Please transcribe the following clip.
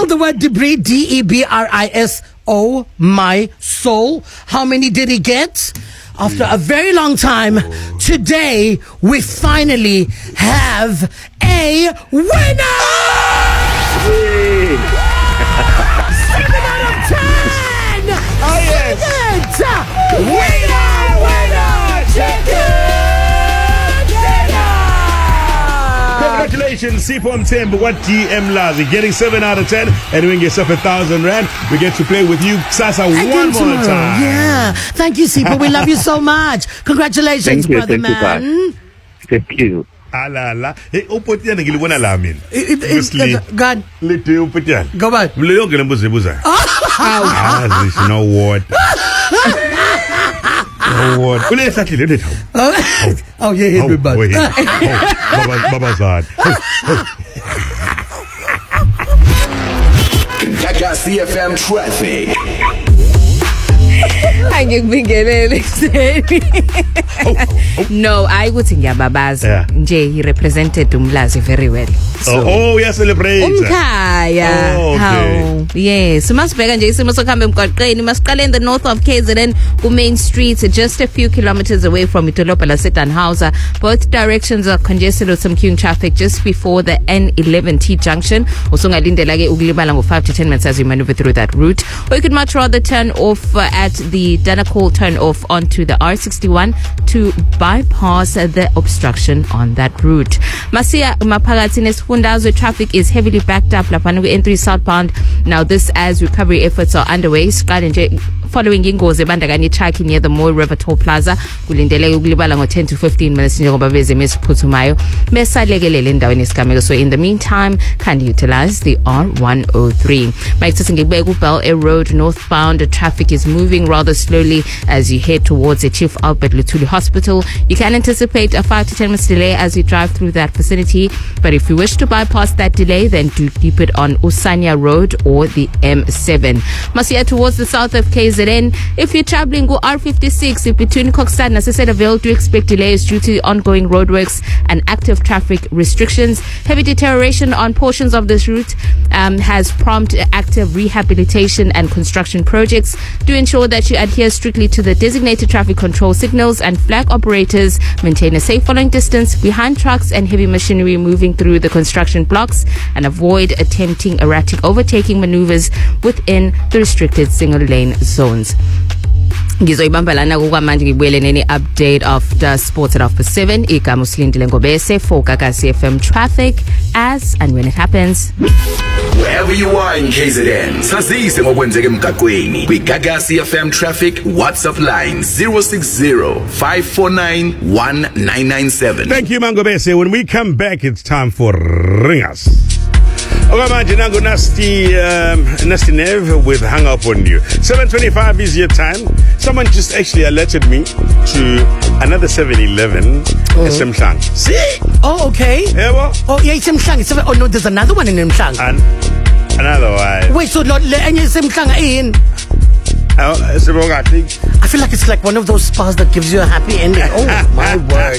the word debris, Debris. Oh my soul. How many did he get? After a very long time, today we finally have a winner! 7 out of 10! Oh, yes! Winner, chicken dinner! Congratulations, Sipho Mthembu. What DM Lazi? Getting 7 out of 10 and win yourself 1,000 rand. We get to play with you, Sasa, one more time. Yeah. Thank you, Sipho. We love you so much. Congratulations, brother man. Thank you. Alala. Hey, upotiyana ngilibona la mina. God. Lete upotiyana. Go back. Mle yonke lembuza. Ah, no what. No what. Ule esahlile letha. Oh yeah, hit me back. Baba Zad. CFM traffic. No, I would think Yababaza. Nje, he represented Umlazi very well. So, yes, celebrate. Umkhaya. How? Yes. Masibheka nje isimo sokuhamba emgwaqeni masiqale in the north of KZN ku Main Street, just a few kilometers away from idolobha laseDannhauser. Both directions are congested with some queuing traffic just before the N11T junction. Usungalindela ke ukulibala ngo 5 to 10 minutes as you maneuver through that route. Or you could much rather turn off at the Danakol turn off onto the R61 to bypass the obstruction on that route. Masia maphakathi nesifundazwe, traffic is heavily backed up lapha ku N3 southbound. Now this as recovery efforts are underway. Siqale nje following ingozi ebandakanya itraki near the Moy River Toll Plaza. Kulindeleke ukulibala ngo 10 to 15 minutes njengoba beze mesiphuthumayo besalekelele endaweni yesigameko. So in the meantime, can you utilize the R103. Mike Tsingibeka Bel Air Road northbound, the traffic is moving rather slowly as you head towards the Chief Albert Lutuli Hospital. You can anticipate a 5 to 10 minutes delay as you drive through that vicinity, but if you wish to bypass that delay, then do keep it on Usanya Road or the M7. Masia towards the south of KZN. If you're traveling go R56 between Kokstad and Cedar, do expect delays due to ongoing roadworks and active traffic restrictions. Heavy deterioration on portions of this route has prompted active rehabilitation and construction projects. Do ensure that you adhere strictly to the designated traffic control signals, and flag operators maintain a safe following distance behind trucks and heavy machinery moving through the construction blocks, and avoid attempting erratic overtaking maneuvers within the restricted single lane zones. Ngizoyibamba lana kukwamanje ngibuyele neni update after sports at 7:30. Igama usilindile ngobese for Gagasi FM traffic as and when it happens. Wherever you are in KZN, sazise ngokwenzeka emgaqweni. With Gagasi FM traffic WhatsApp line 060-549-1997. Thank you, Mangobese. When we come back, it's time for Ring Us. Okay, Nango Nasty Nev with Hang Up On You. 7:25 is your time. Someone just actually alerted me to another 7-Eleven SM Mhlang. See? Oh, okay. Yeah, well? Oh, yeah, it's Mhlang. Oh, no, there's another one in Mhlang. And another one. Wait, so any SM Mhlang in? I feel like it's like one of those spas that gives you a happy ending. Oh, my word.